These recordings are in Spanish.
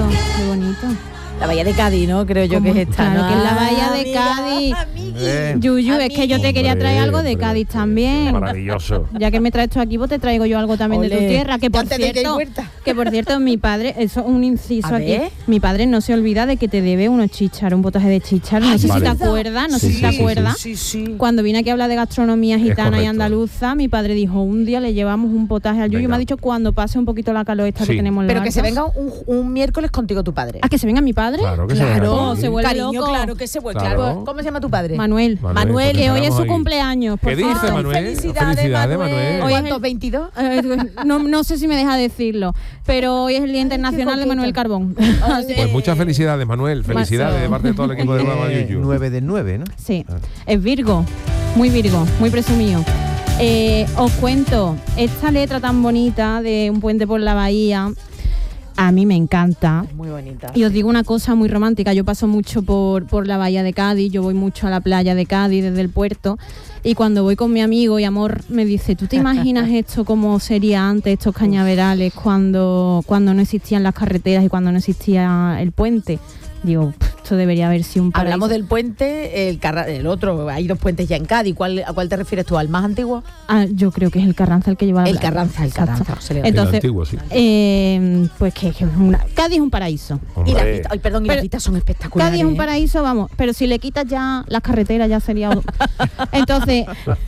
qué bonito. La bahía de Cádiz, ¿no? Creo yo que es esta, claro, ¿no? que es la bahía de Cádiz. Yuyu, es que yo te quería traer algo de Cádiz también. Maravilloso. Ya que me traes tú aquí, pues te traigo yo algo también de tu tierra. Que por cierto, mi padre, eso es un inciso aquí. Mi padre no se olvida de que te debe unos chícharos, un potaje de chícharos. No sé si te acuerdas, no sé si te acuerdas. Cuando vine aquí a hablar de gastronomía gitana y andaluza, mi padre dijo, un día le llevamos un potaje al Yuyu. Me ha dicho cuando pase un poquito la calor esta que tenemos en Pero los que se altos. venga un miércoles contigo tu padre. ¿A que se venga mi padre? Claro, que se vuelve cariño, loco. claro que se vuelve. Claro. Claro. ¿Cómo se llama tu padre? Manuel, que hoy es su cumpleaños. ¿Qué dice Manuel? Felicidades, Manuel. Hoy es ¿Cuántos? ¿22? No sé si me deja decirlo, pero hoy es el Día Internacional de Manuel Carbón. Pues muchas felicidades, Manuel. Felicidades de parte de todo el equipo de Brava Yuyu. 9 de 9, ¿no? Sí, es Virgo, muy presumido. Os cuento, esta letra tan bonita de Un puente por la bahía, a mí me encanta. Muy bonita. Y os digo una cosa muy romántica, yo paso mucho por la bahía de Cádiz, yo voy mucho a la playa de Cádiz desde el puerto, y cuando voy con mi amigo y Amor me dice, ¿tú te imaginas esto como sería antes, estos cañaverales, cuando no existían las carreteras y cuando no existía el puente? Digo, esto debería haber sido un paraíso. Hablamos del puente, el otro, hay dos puentes ya en Cádiz. ¿A cuál te refieres tú? ¿Al más antiguo? Yo creo que es el Carranza el que lleva la El playa. Carranza. Entonces, el antiguo, sí. Pues que Cádiz es un paraíso. Y las vistas, las vistas son espectaculares. Cádiz es un paraíso, vamos, pero si le quitas ya las carreteras ya sería... Entonces...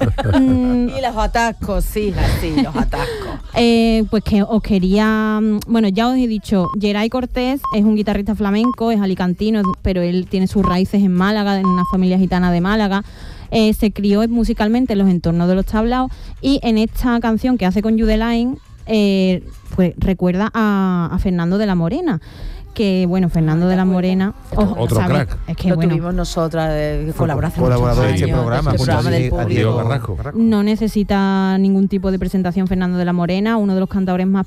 y los atascos, sí, los atascos. Pues que os quería... Bueno, ya os he dicho, Geray Cortés es un guitarrista flamenco, es alicantino, pero él tiene sus raíces en Málaga, en una familia gitana de Málaga. Se crió musicalmente en los entornos de los tablaos, y en esta canción que hace con Judeline pues recuerda a Fernando de la Morena, que bueno, Fernando de la Morena otro crack. Es que lo bueno, tuvimos nosotras de colaborador de este programa, del Diego público. Carrasco. no necesita ningún tipo de presentación Fernando de la Morena, uno de los cantadores más